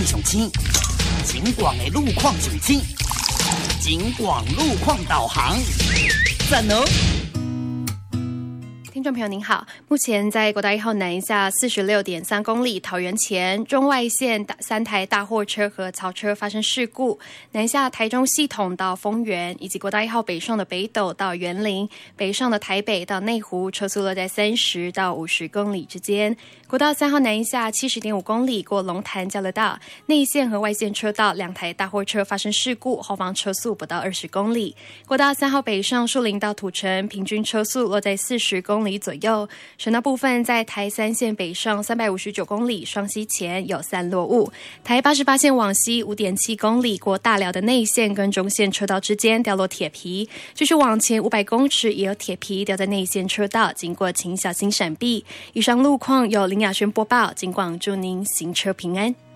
上青，景广的路况上青，景广路况导航，赞哦！ 听众朋友您好，目前在国道1号南下46.3公里桃园前中外线3台大货车和槽车发生事故，南下台中系统到丰原，以及国道1号北上的北斗到员林，北上的台北到内湖，车速落在30到50公里之间。国道3号南下70.5公里过龙潭交流道，内线和外线车道2台大货车发生事故，后方车速不到20公里。国道3号北上树林到土城，平均车速落在40公里左右。省道部分在台3线北上359公里，双溪前有散落物。台88线往西5.7公里过大寮的内线跟中线车道之间掉落铁皮，继续往前500公尺也有铁皮掉在内线车道，经过请小心闪避。以上路况由林雅轩播报，警广祝您行车平安。